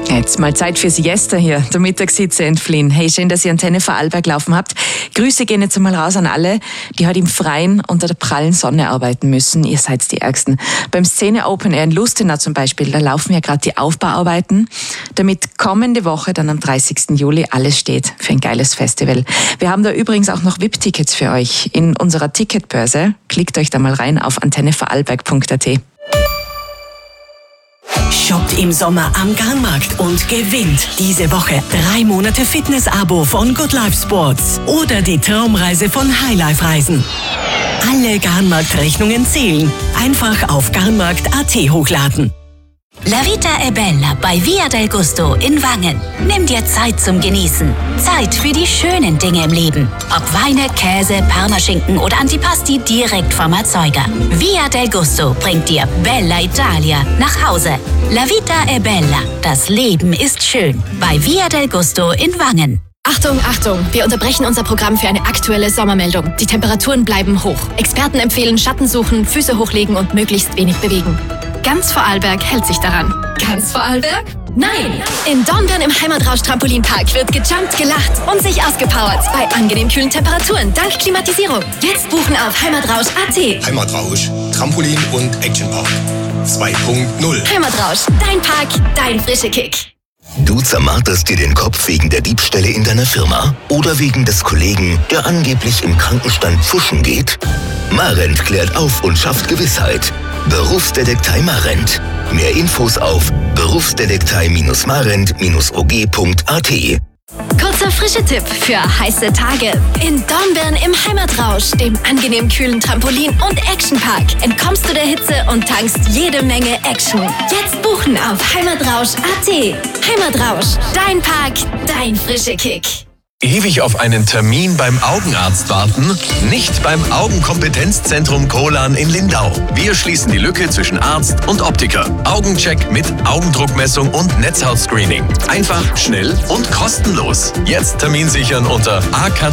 Jetzt mal Zeit für Siesta hier, der Mittagshitze entfliehen. Hey, schön, dass ihr Antenne Vorarlberg laufen habt. Grüße gehen jetzt einmal raus an alle, die heute im Freien unter der prallen Sonne arbeiten müssen. Ihr seid die Ärgsten. Beim Szene Open Air in Lustenau zum Beispiel, da laufen ja gerade die Aufbauarbeiten, damit kommende Woche dann am 30. Juli alles steht für ein geiles Festival. Wir haben da übrigens auch noch VIP-Tickets für euch in unserer Ticketbörse. Klickt euch da mal rein auf antennevorarlberg.at. Shoppt im Sommer am Garnmarkt und gewinnt diese Woche 3 Monate Fitness-Abo von Good Life Sports oder die Traumreise von Highlife Reisen. Alle Garnmarkt-Rechnungen zählen. Einfach auf garnmarkt.at hochladen. La Vita è Bella bei Via del Gusto in Wangen. Nimm dir Zeit zum Genießen. Zeit für die schönen Dinge im Leben. Ob Weine, Käse, Parmaschinken oder Antipasti direkt vom Erzeuger. Via del Gusto bringt dir Bella Italia nach Hause. La Vita è Bella. Das Leben ist schön. Bei Via del Gusto in Wangen. Achtung, Achtung! Wir unterbrechen unser Programm für eine aktuelle Sommermeldung. Die Temperaturen bleiben hoch. Experten empfehlen Schatten suchen, Füße hochlegen und möglichst wenig bewegen. Ganz Vorarlberg hält sich daran. Ganz Vorarlberg? Nein! In Dornbirn im Heimatrausch-Trampolinpark wird gejumpt, gelacht und sich ausgepowert bei angenehm kühlen Temperaturen dank Klimatisierung. Jetzt buchen auf heimatrausch.at. Heimatrausch, Trampolin und Actionpark 2.0. Heimatrausch, dein Park, dein frischer Kick. Du zermarterst dir den Kopf wegen der Diebstähle in deiner Firma oder wegen des Kollegen, der angeblich im Krankenstand pfuschen geht? Marent klärt auf und schafft Gewissheit. Berufsdetektei Marent. Mehr Infos auf berufsdetektei-marent-og.at. Kurzer frischer Tipp für heiße Tage. In Dornbirn im Heimatrausch, dem angenehm kühlen Trampolin- und Actionpark, entkommst du der Hitze und tankst jede Menge Action. Jetzt buchen auf heimatrausch.at. Heimatrausch, dein Park, dein frischer Kick. Ewig auf einen Termin beim Augenarzt warten? Nicht beim Augenkompetenzzentrum Kolan in Lindau. Wir schließen die Lücke zwischen Arzt und Optiker. Augencheck mit Augendruckmessung und Netzhautscreening. Einfach, schnell und kostenlos. Jetzt Termin sichern unter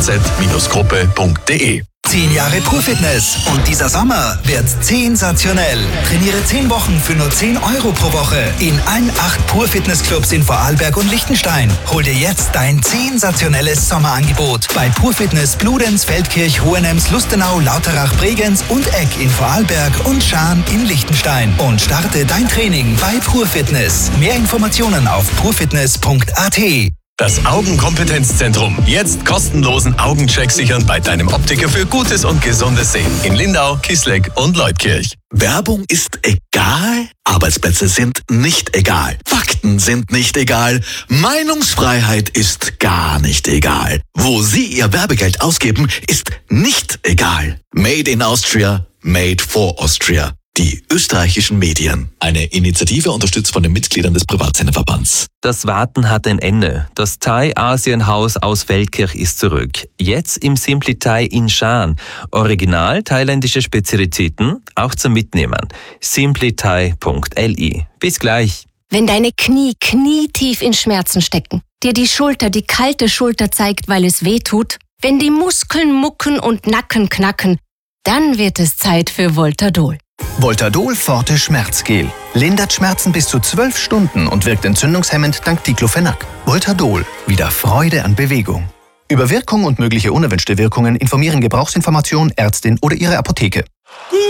akz-gruppe.de. 10 Jahre Pur-Fitness und dieser Sommer wird's sensationell. Trainiere 10 Wochen für nur 10 Euro pro Woche in allen 8 Pur-Fitness-Clubs in Vorarlberg und Liechtenstein. Hol dir jetzt dein sensationelles Sommerangebot bei Pur-Fitness Bludenz, Feldkirch, Hohenems, Lustenau, Lauterach, Bregenz und Egg in Vorarlberg und Schaan in Liechtenstein. Und starte dein Training bei Pur-Fitness. Mehr Informationen auf purfitness.at. Das Augenkompetenzzentrum. Jetzt kostenlosen Augencheck sichern bei deinem Optiker für gutes und gesundes Sehen. In Lindau, Kisleck und Leutkirch. Werbung ist egal, Arbeitsplätze sind nicht egal, Fakten sind nicht egal, Meinungsfreiheit ist gar nicht egal. Wo Sie Ihr Werbegeld ausgeben, ist nicht egal. Made in Austria, made for Austria. Die österreichischen Medien. Eine Initiative unterstützt von den Mitgliedern des Privatsenderverbands. Das Warten hat ein Ende. Das Thai-Asien-Haus aus Feldkirch ist zurück. Jetzt im Simply Thai in Schaan. Original thailändische Spezialitäten, auch zum Mitnehmen. simplythai.li. Bis gleich. Wenn deine Knie knietief in Schmerzen stecken, dir die Schulter die kalte Schulter zeigt, weil es weh tut, wenn die Muskeln mucken und Nacken knacken, dann wird es Zeit für Voltadol. Voltadol Forte Schmerzgel. Lindert Schmerzen bis zu 12 Stunden und wirkt entzündungshemmend dank Diclofenac. Voltadol. Wieder Freude an Bewegung. Über Wirkung und mögliche unerwünschte Wirkungen informieren Gebrauchsinformation, Ärztin oder Ihre Apotheke.